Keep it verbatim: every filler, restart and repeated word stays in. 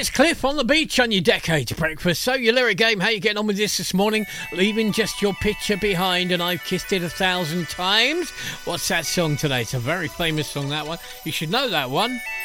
It's Cliff on the beach on your Decades Breakfast. So, your lyric game, how you getting on with this this morning? Leaving just your picture behind and I've kissed it a thousand times. What's that song today? It's a very famous song, that one. You should know that one.